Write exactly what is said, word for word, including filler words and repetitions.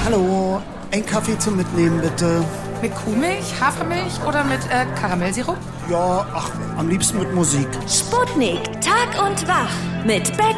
Hallo, ein Kaffee zum Mitnehmen, bitte. Mit Kuhmilch, Hafermilch oder mit äh, Karamellsirup? Ja, ach, am liebsten mit Musik. Sputnik, Tag und Wach mit Beck